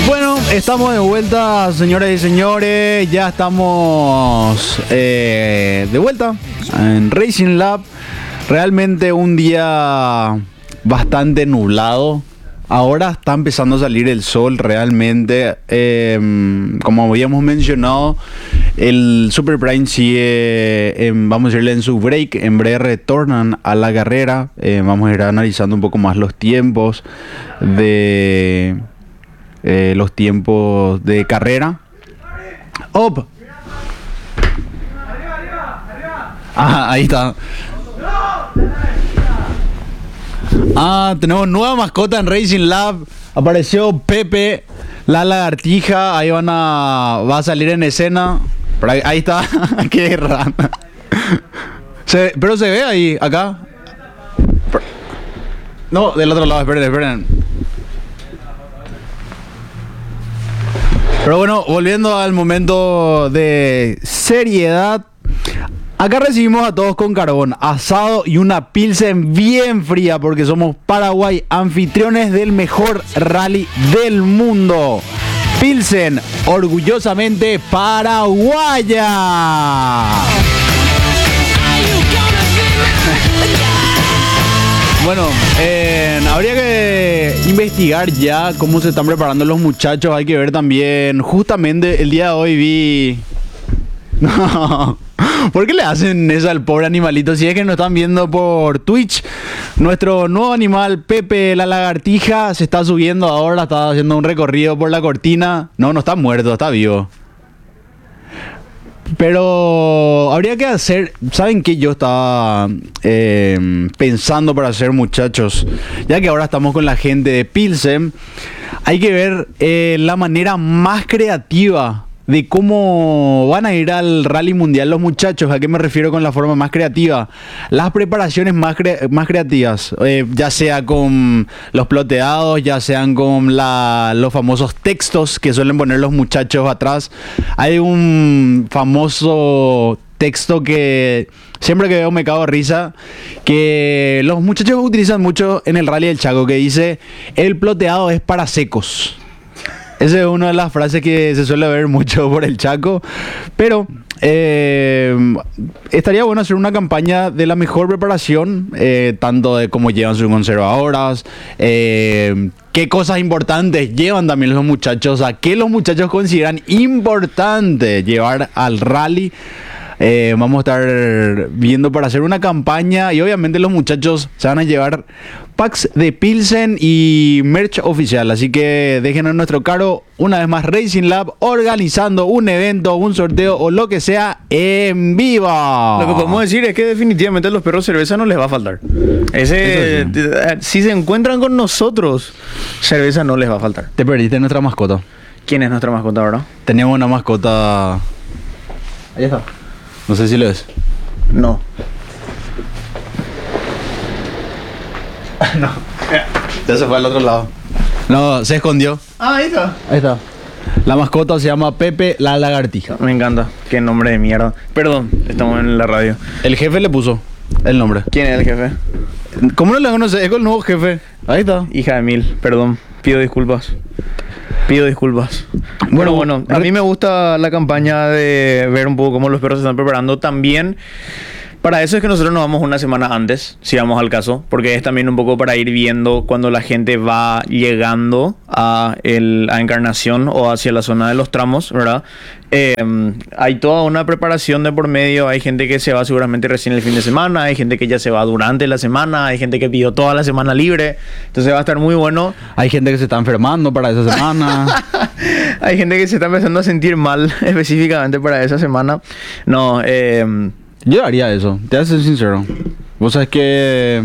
Bueno, estamos de vuelta, señoras y señores. Ya estamos de vuelta en Racing Lab. Realmente un día bastante nublado. Ahora está empezando a salir el sol realmente. Como habíamos mencionado, el Super Prime sigue, vamos a decirle, en su break. En breve retornan a la carrera. Vamos a ir analizando un poco más los tiempos de carrera. ¡Op! Ah, ahí está. Ah, tenemos nueva mascota en Racing Lab. Apareció Pepe, la lagartija. Ahí va a salir en escena. Ahí está. Qué raro. Pero se ve ahí, acá. No, del otro lado, esperen. Pero bueno, volviendo al momento de seriedad. Acá recibimos a todos con carbón, asado y una pilsen bien fría porque somos Paraguay, anfitriones del mejor rally del mundo. Pilsen, orgullosamente paraguaya. Bueno, habría que investigar ya cómo se están preparando los muchachos. Hay que ver también, justamente el día de hoy vi... No... ¿Por qué le hacen eso al pobre animalito? Si es que nos están viendo por Twitch, nuestro nuevo animal, Pepe la lagartija, se está subiendo ahora, está haciendo un recorrido por la cortina. No está muerto, está vivo. Pero habría que hacer... ¿Saben qué yo estaba pensando para hacer, muchachos? Ya que ahora estamos con la gente de Pilsen, hay que ver la manera más creativa de cómo van a ir al Rally Mundial los muchachos. ¿A qué me refiero con la forma más creativa? Las preparaciones más creativas, ya sea con los ploteados, ya sean con los famosos textos que suelen poner los muchachos atrás. Hay un famoso texto que siempre que veo me cago de risa, que los muchachos utilizan mucho en el Rally del Chaco, que dice: el ploteado es para secos. Esa es una de las frases que se suele ver mucho por el Chaco. Pero estaría bueno hacer una campaña de la mejor preparación, tanto de cómo llevan sus conservadoras, qué cosas importantes llevan también los muchachos, a qué los muchachos consideran importante llevar al rally. Vamos a estar viendo para hacer una campaña, y obviamente los muchachos se van a llevar packs de Pilsen y merch oficial. Así que déjenos nuestro caro, una vez más, Racing Lab organizando un evento, un sorteo o lo que sea en vivo. Lo que podemos decir es que definitivamente a los perros cerveza no les va a faltar. Sí. Si se encuentran con nosotros, cerveza no les va a faltar. Te perdiste nuestra mascota. ¿Quién es nuestra mascota ahora? Teníamos una mascota. Ahí está. No sé si lo ves. No. No. Ya se fue al otro lado. No, se escondió. Ah, ahí está. Ahí está. La mascota se llama Pepe la lagartija. Me encanta. Qué nombre de mierda. Perdón, estamos en la radio. El jefe le puso el nombre. ¿Quién es el jefe? ¿Cómo no le conoces? Es el nuevo jefe. Ahí está. Hija de mil. Perdón. Pido disculpas. Bueno, a mí me gusta la campaña de ver un poco cómo los perros se están preparando. También, para eso es que nosotros nos vamos una semana antes, si vamos al caso, porque es también un poco para ir viendo cuando la gente va llegando a Encarnación o hacia la zona de los tramos, ¿verdad? Hay toda una preparación de por medio. Hay gente que se va seguramente recién el fin de semana, hay gente que ya se va durante la semana, hay gente que pidió toda la semana libre, entonces va a estar muy bueno. Hay gente que se está enfermando para esa semana. Hay gente que se está empezando a sentir mal específicamente para esa semana. No, yo haría eso, te voy a ser sincero. Vos sabés que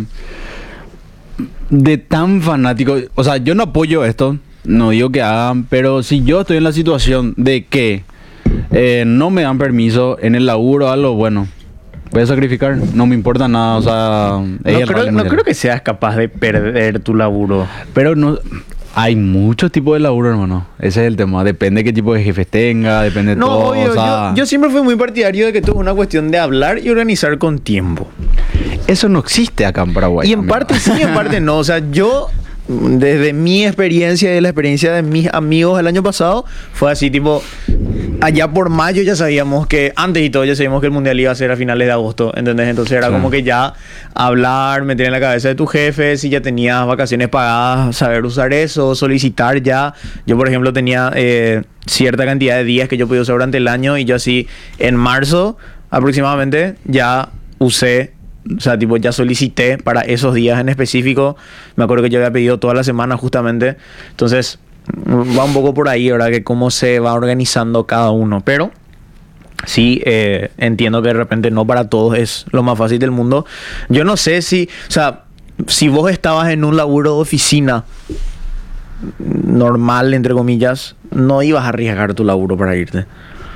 de tan fanático, o sea, yo no apoyo esto, no digo que hagan, pero si yo estoy en la situación de que no me dan permiso en el laburo o algo, bueno, voy a sacrificar, no me importa nada, o sea... No creo que seas capaz de perder tu laburo. Pero no... Hay muchos tipos de laburo, hermano. Ese es el tema. Depende de qué tipo de jefes tenga, depende de todo. Obvio, o sea... yo siempre fui muy partidario de que esto es una cuestión de hablar y organizar con tiempo. Eso no existe acá en Paraguay. Y en parte sí, en parte no. O sea, yo desde mi experiencia y la experiencia de mis amigos el año pasado, fue así, tipo, allá por mayo ya sabíamos que, antes y todo, ya sabíamos que el mundial iba a ser a finales de agosto, ¿entendés? Entonces era como que ya hablar, meter en la cabeza de tu jefe, si ya tenías vacaciones pagadas, saber usar eso, solicitar ya. Yo, por ejemplo, tenía cierta cantidad de días que yo podía usar durante el año, y yo así, en marzo aproximadamente, ya usé. O sea, tipo, ya solicité para esos días en específico. Me acuerdo que yo había pedido toda la semana justamente. Entonces, va un poco por ahí, ¿verdad? Que cómo se va organizando cada uno. Pero sí, entiendo que de repente no para todos es lo más fácil del mundo. Yo no sé si... O sea, si vos estabas en un laburo de oficina normal, entre comillas, no ibas a arriesgar tu laburo para irte.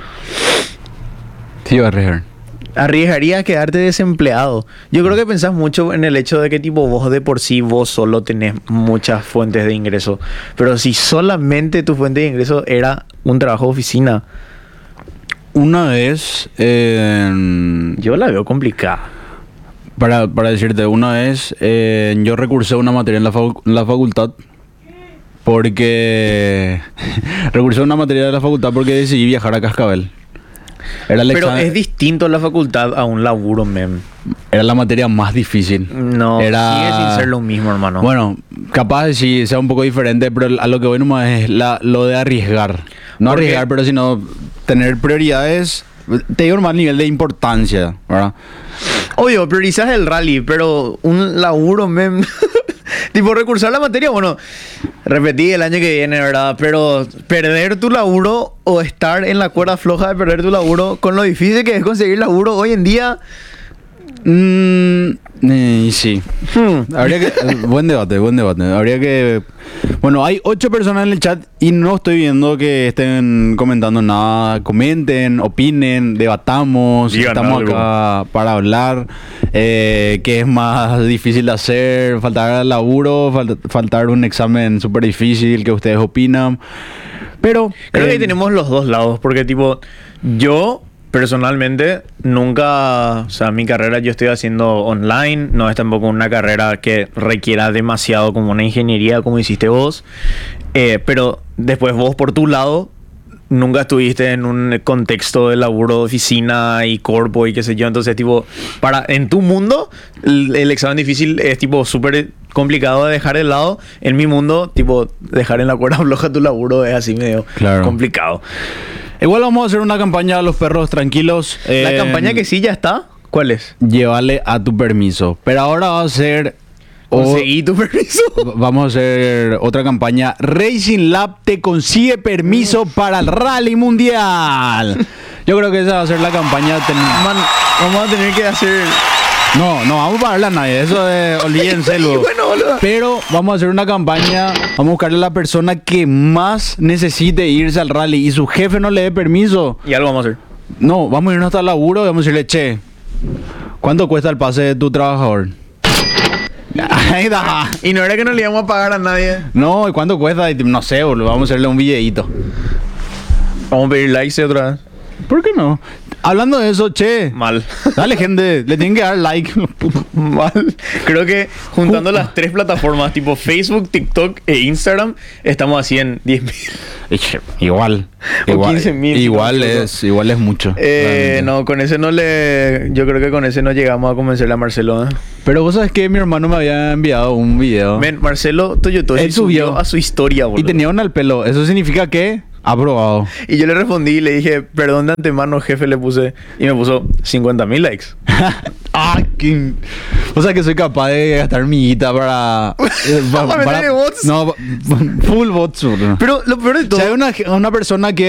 Sí, iba a arriesgar. Arriesgaría a quedarte desempleado. Yo creo que pensás mucho en el hecho de que tipo vos de por sí vos solo tenés muchas fuentes de ingreso. Pero si solamente tu fuente de ingreso era un trabajo de oficina. Una vez... yo la veo complicada. Para decirte, una vez yo recursé una materia en la facultad porque... recursé una materia de la facultad porque decidí viajar a Cascabel. Pero es distinto la facultad a un laburo, mem. Era la materia más difícil. No, sigue sin ser lo mismo, hermano. Bueno, capaz sí sea un poco diferente, pero a lo que voy nomás es lo de arriesgar. No arriesgar, pero sino tener prioridades. Te digo nomás nivel de importancia, ¿verdad? Obvio, priorizas el rally, pero un laburo, mem. Tipo, recursar la materia, bueno, repetí el año que viene, ¿verdad? Pero perder tu laburo o estar en la cuerda floja de perder tu laburo, con lo difícil que es conseguir laburo hoy en día. Sí. Habría que... buen debate. Habría que... Bueno, hay 8 personas en el chat y no estoy viendo que estén comentando nada. Comenten, opinen, debatamos. Digan Estamos algo. acá para hablar. ¿Qué es más difícil de hacer? Faltar al laburo, faltar un examen súper difícil. ¿Qué ustedes opinan? Pero... creo que ahí tenemos los dos lados, porque tipo, yo... personalmente, nunca, o sea, mi carrera yo estoy haciendo online, no es tampoco una carrera que requiera demasiado como una ingeniería como hiciste vos, pero después vos por tu lado, nunca estuviste en un contexto de laburo de oficina y corpo y qué sé yo, entonces tipo, en tu mundo, el examen difícil es tipo súper complicado de dejar de lado. En mi mundo, tipo, dejar en la cuerda floja tu laburo es así medio complicado. Igual vamos a hacer una campaña a los perros tranquilos. La campaña que sí ya está, ¿cuál es? Llévale a tu permiso. Pero ahora va a ser... ¿Conseguí tu permiso? Vamos a hacer otra campaña. Racing Lab te consigue permiso para el Rally Mundial. Yo creo que esa va a ser la campaña. Vamos a tener que hacer... No vamos a pagarle a nadie. Eso es... olvídense. Bueno, pero vamos a hacer una campaña. Vamos a buscarle a la persona que más necesite irse al rally y su jefe no le dé permiso. Y algo vamos a hacer. No, vamos a irnos hasta el laburo y vamos a decirle, che, ¿cuánto cuesta el pase de tu trabajador? Ahí da. Y no era que no le íbamos a pagar a nadie. No, ¿y cuánto cuesta? No sé, boludo, vamos a hacerle un videíto. Vamos a pedir likes otra vez. ¿Por qué no? Hablando de eso, che. Mal. Dale, gente, le tienen que dar like. Mal. Creo que juntando las 3 plataformas, tipo Facebook, TikTok e Instagram, estamos así en 10.000. Igual. O 15.000. Igual es mucho. No, con ese no le... yo creo que con ese no llegamos a convencerle a Marcelo, ¿eh? Pero vos sabes que mi hermano me había enviado un video. Men, Marcelo Toyotoshi subió a su historia, boludo. Y tenía un al pelo. Eso significa que... aprobado. Y yo le respondí y le dije, perdón de antemano, jefe, le puse. Y me puso 50.000 likes. O sea que soy capaz de gastar mi guita para bots. No, full bots. Pero lo peor de todo... Si hay una persona que